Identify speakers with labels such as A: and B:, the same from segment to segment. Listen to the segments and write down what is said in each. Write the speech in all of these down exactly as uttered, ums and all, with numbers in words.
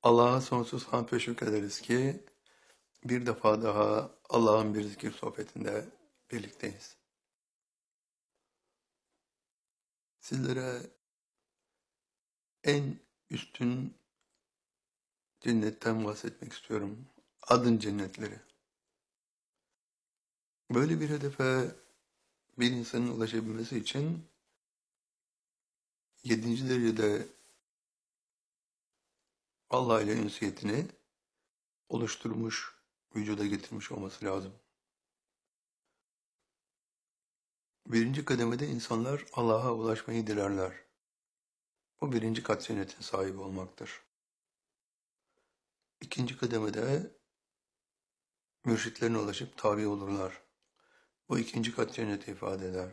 A: Allah'a sonsuz hamd ve şükrederiz ki bir defa daha Allah'ın bir zikir sohbetinde birlikteyiz. Sizlere en üstün cennetten bahsetmek istiyorum. Adın cennetleri. Böyle bir hedefe bir insanın ulaşabilmesi için yedinci derecede Allah ile ünsiyetini oluşturmuş, vücuda getirmiş olması lazım. Birinci kademede insanlar Allah'a ulaşmayı dilerler. Bu birinci kat cennetin sahibi olmaktır. İkinci kademede mürşitlerine ulaşıp tabi olurlar. Bu ikinci kat cenneti ifade eder.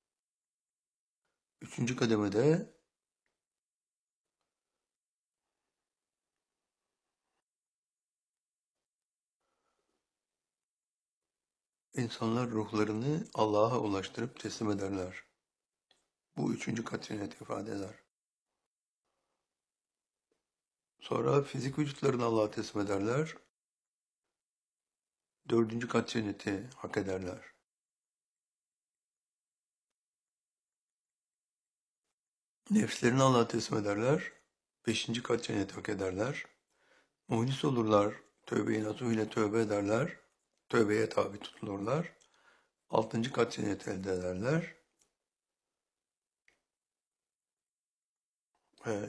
A: Üçüncü kademede insanlar ruhlarını Allah'a ulaştırıp teslim ederler. Bu üçüncü kat cenneti ifade eder. Sonra fizik vücutlarını Allah'a teslim ederler. Dördüncü kat cenneti hak ederler. Nefslerini Allah'a teslim ederler. Beşinci kat cenneti hak ederler. Muhlis olurlar. Tövbe-i nasuh ile tövbe ederler. Tövbeye tabi tutulurlar. Altıncı kat cenneti elde ederler. Ve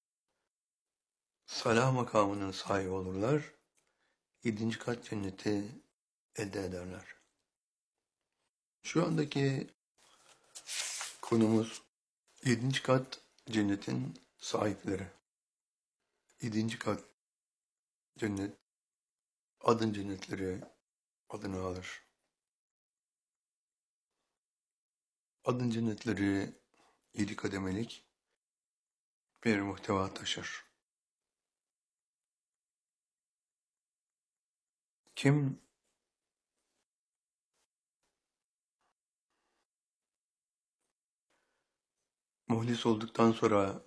A: salah makamının sahibi olurlar. Yedinci kat cenneti elde ederler. Şu andaki konumuz yedinci kat cennetin sahipleri. Yedinci kat cennet, adın cennetleri adını alır. Adın cennetleri yedi kademelik bir muhteva taşır. Kim muhlis olduktan sonra,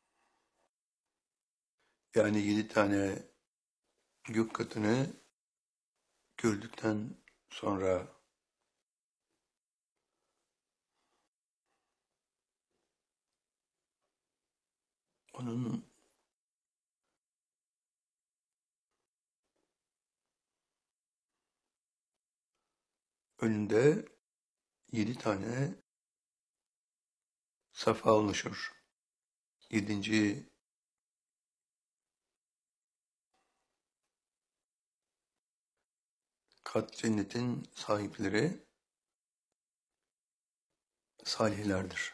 A: yani yedi tane gök katını gördükten sonra onun önünde yedi tane safa oluşur. Yedinci kat cennetin sahipleri salihlerdir.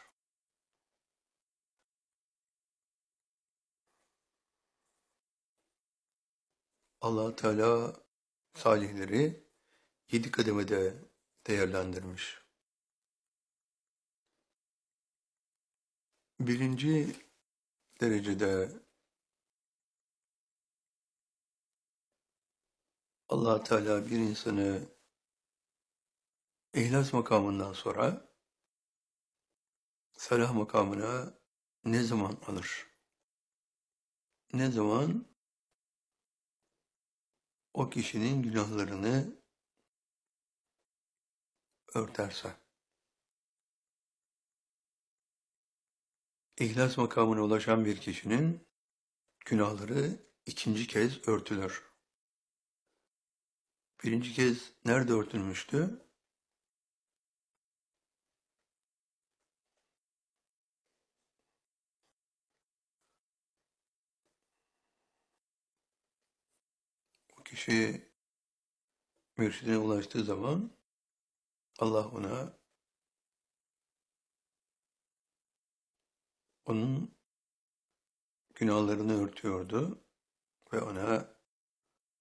A: Allah Teala salihleri yedi kademede değerlendirmiş. Birinci derecede Allah Teala bir insanı ihlas makamından sonra salah makamına ne zaman alır? Ne zaman o kişinin günahlarını örterse. İhlas makamına ulaşan bir kişinin günahları ikinci kez örtülür. Birinci kez nerede örtülmüştü? O kişi mürşidine ulaştığı zaman Allah ona onun günahlarını örtüyordu ve ona